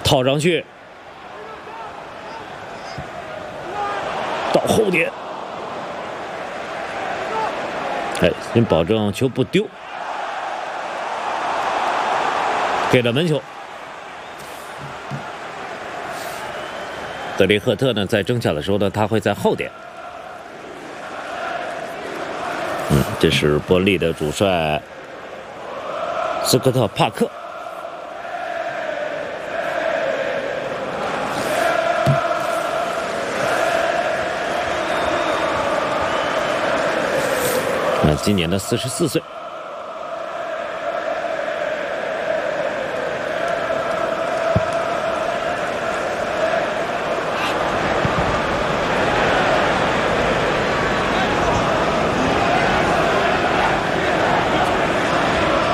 套上去，到后点，先保证球不丢，给了门球。德里赫特呢，在争抢的时候呢，他会在后点。这是波利的主帅斯科特·帕克。今年的44岁。